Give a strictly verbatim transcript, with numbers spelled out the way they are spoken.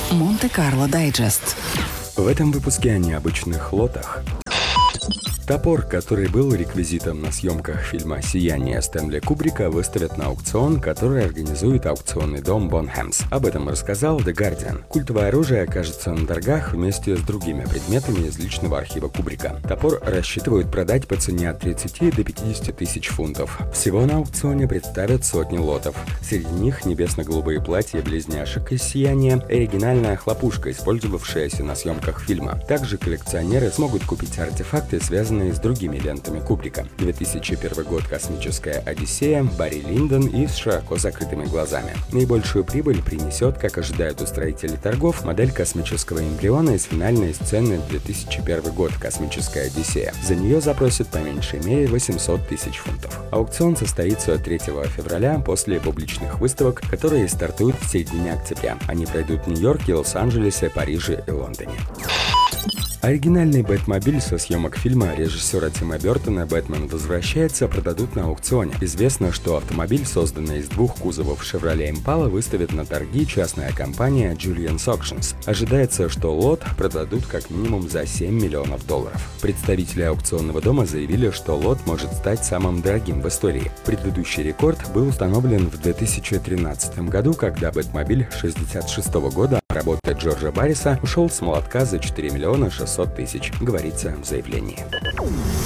Монте-Карло Дайджест. В этом выпуске о необычных лотах. Топор, который был реквизитом на съемках фильма «Сияние» Стэнли Кубрика, выставят на аукцион, который организует аукционный дом Bonhams. Об этом рассказал The Guardian. Культовое оружие окажется на торгах вместе с другими предметами из личного архива Кубрика. Топор рассчитывают продать по цене от тридцати до пятидесяти тысяч фунтов. Всего на аукционе представят сотни лотов. Среди них небесно-голубые платья близняшек из «Сияния», оригинальная хлопушка, использовавшаяся на съемках фильма. Также коллекционеры смогут купить артефакты, связанные с другими лентами Кубрика. две тысячи первый год «Космическая Одиссея», Барри Линдон и «С широко закрытыми глазами». Наибольшую прибыль принесет, как ожидают устроители торгов, модель космического эмбриона из финальной сцены две тысячи первый год «Космическая Одиссея». За нее запросят по меньшей мере восемьсот тысяч фунтов. Аукцион состоится третьего февраля после публичных выставок, которые стартуют в середине октября. Они пройдут в Нью-Йорке, Лос-Анджелесе, Париже и Лондоне. Оригинальный Бэтмобиль со съемок фильма режиссера Тима Бертона «Бэтмен возвращается» продадут на аукционе. Известно, что автомобиль, созданный из двух кузовов Chevrolet Impala, выставит на торги частная компания Julien's Auctions. Ожидается, что лот продадут как минимум за семь миллионов долларов. Представители аукционного дома заявили, что лот может стать самым дорогим в истории. Предыдущий рекорд был установлен в две тысячи тринадцатом году, когда Бэтмобиль шестьдесят шестого года работы Джорджа Барриса ушел с молотка за четыре миллиона шестьсот тысяч, говорится в заявлении.